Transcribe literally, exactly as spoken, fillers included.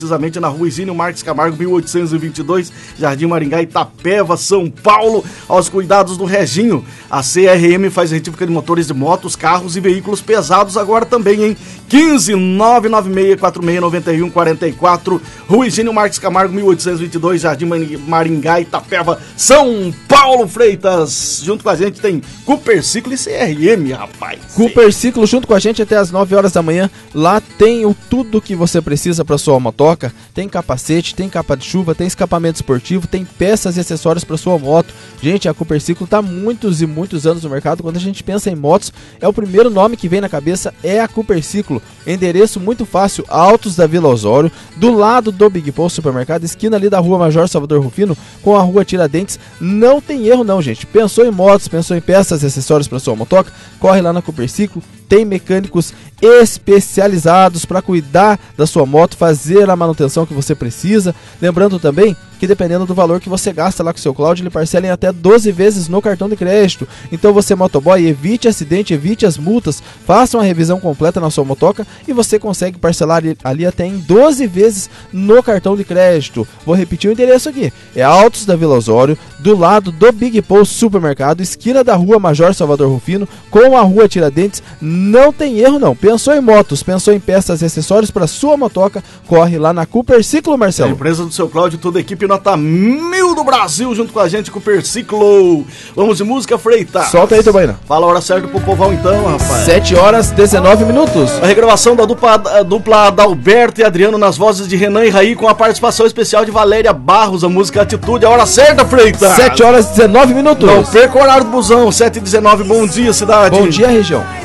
precisamente na rua Isínio Marques Camargo, mil oitocentos e vinte e dois, Jardim Maringá, Itapeva, São Paulo. Aos cuidados do Reginho, a C R M faz retífica de motores de motos, carros e veículos pesados agora também, hein? quinze, nove nove seis, quatro seis nove um, quatro quatro, rua Isínio Marques Camargo, mil oitocentos e vinte e dois, Jardim Maringá, Itapeva, São Paulo. Freitas, junto com a gente tem Cooper Ciclo e C R M, rapaz. Cooper Ciclo junto com a gente até as nove horas da manhã. Lá tem o tudo que você precisa para sua motoca. Tem capacete, tem capa de chuva, tem escapamento esportivo, tem peças e acessórios para sua moto. Gente, a Cooper Ciclo está há muitos e muitos anos no mercado. Quando a gente pensa em motos, é o primeiro nome que vem na cabeça, é a Cooper Ciclo. Endereço muito fácil, Altos da Vila Osório, do lado do Big Paul Supermercado, esquina ali da rua Major Salvador Rufino com a rua Tiradentes. Não tem erro não, gente. Pensou em motos, pensou em peças e acessórios para sua motoca? Corre lá na Cooper Ciclo. Tem mecânicos especializados para cuidar da sua moto, fazer a manutenção que você precisa. Lembrando também que dependendo do valor que você gasta lá com o seu Cloud, ele parcela em até doze vezes no cartão de crédito. Então você, motoboy, evite acidente, evite as multas, faça uma revisão completa na sua motoca e você consegue parcelar ali, ali até em doze vezes no cartão de crédito. Vou repetir o endereço aqui, é Altos da Vila Osório, do lado do Big Paul Supermercado, esquina da rua Major Salvador Rufino com a rua Tiradentes. Não tem erro não. Pensou em motos, pensou em peças e acessórios para sua motoca, corre lá na Cooper Ciclo, Marcelo. A empresa do seu Cláudio, toda a equipe nota mil do Brasil, junto com a gente, Cooper Ciclo. Vamos de música, Freitas. Solta aí, Tubaína. Fala a hora certa pro povão então, rapaz. sete horas e dezenove minutos. A regravação da dupla, a dupla Adalberto e Adriano nas vozes de Renan e Raí, com a participação especial de Valéria Barros, a música Atitude. A hora certa, Freitas. sete horas e dezenove minutos. Não perca o horário do busão, sete e dezenove. Bom dia, cidade. Bom dia, região.